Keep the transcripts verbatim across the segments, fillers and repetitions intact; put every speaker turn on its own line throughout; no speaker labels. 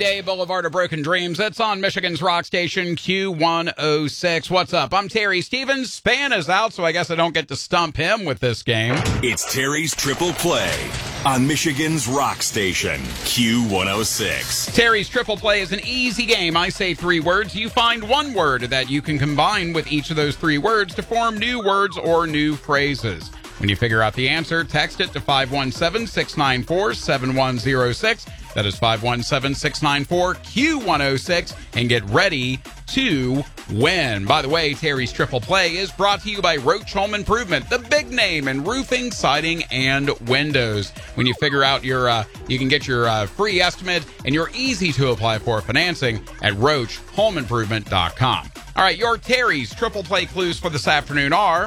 Day, Boulevard of Broken Dreams. That's on Michigan's rock station, Q one oh six. What's up? I'm Terry Stevens. Span is out, so I guess I don't get to stump him with this game.
It's Terry's Triple Play on Michigan's rock station, Q one oh six.
Terry's Triple Play is an easy game. I say three words. You find one word that you can combine with each of those three words to form new words or new phrases. When you figure out the answer, text it to five one seven, six nine four, seven one zero six. That is five one seven, six nine four, Q one oh six, and get ready to win. By the way, Terry's Triple Play is brought to you by Roach Home Improvement, the big name in roofing, siding, and windows. When you figure out your, uh, you can get your uh, free estimate and you're easy to apply for financing at roach home improvement dot com. All right, your Terry's Triple Play clues for this afternoon are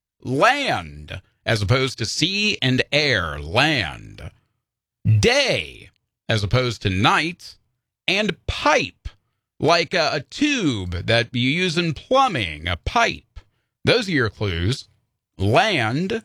land, as opposed to sea and air, land. Day, as opposed to night. And pipe, like a, a tube that you use in plumbing, a pipe. Those are your clues. Land,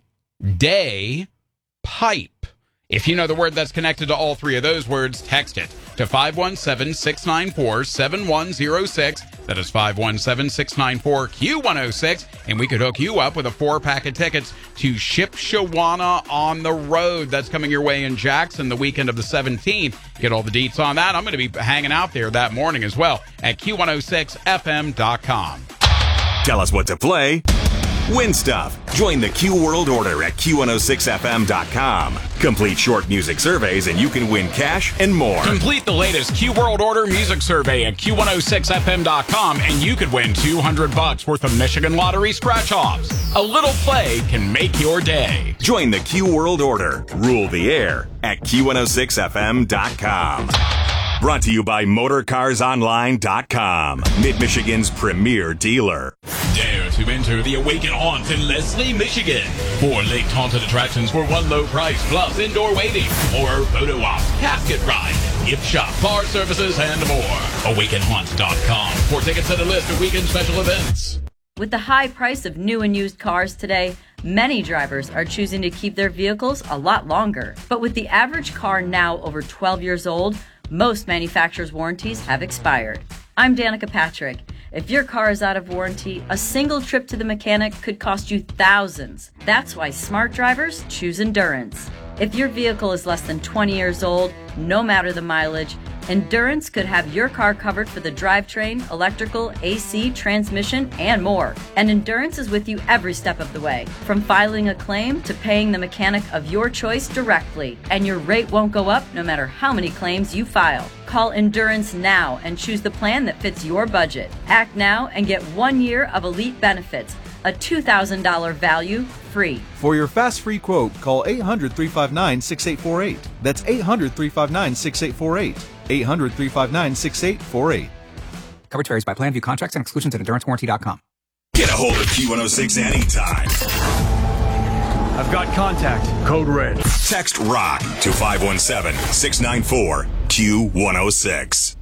day, pipe. If you know the word that's connected to all three of those words, text it to five one seven, six nine four, seven one zero six. That is five one seven, six nine four, Q one oh six. And we could hook you up with a four-pack of tickets to Shipshewana on the Road. That's coming your way in Jackson the weekend of the seventeenth. Get all the deets on that. I'm going to be hanging out there that morning as well at Q one oh six F M dot com.
Tell us what to play. Win stuff. Join the Q World Order at Q one oh six F M dot com. Complete short music surveys and you can win cash and more.
Complete the latest Q World Order music survey at Q one oh six F M dot com and you could win two hundred bucks worth of Michigan Lottery scratch-offs. A little play can make your day.
Join the Q World Order. Rule the air at Q one oh six F M dot com. Brought to you by motor cars online dot com, Mid-Michigan's premier dealer.
Dare to enter the Awaken Haunt in Leslie, Michigan. Four linked haunted attractions for one low price, plus indoor waiting, horror photo op, casket ride, gift shop, bar services, and more. Awaken Haunt dot com for tickets and a list of weekend special events.
With the high price of new and used cars today, many drivers are choosing to keep their vehicles a lot longer. But with the average car now over twelve years old, most manufacturers' warranties have expired. I'm Danica Patrick. If your car is out of warranty, a single trip to the mechanic could cost you thousands. That's why smart drivers choose Endurance. If your vehicle is less than twenty years old, no matter the mileage, Endurance could have your car covered for the drivetrain, electrical, A C, transmission, and more. And Endurance is with you every step of the way, from filing a claim to paying the mechanic of your choice directly. And your rate won't go up no matter how many claims you file. Call Endurance now and choose the plan that fits your budget. Act now and get one year of elite benefits, a two thousand dollars value free.
For your fast free quote, call eight hundred, three five nine, six eight four eight. That's eight hundred, three five nine, six eight four eight. eight hundred, three five nine, six eight four eight.
Coverage varies by plan, view contracts and exclusions at endurance warranty dot com.
Get a hold of Q one oh six anytime.
I've got contact. Code red.
Text ROCK to five one seven, six nine four, Q one oh six.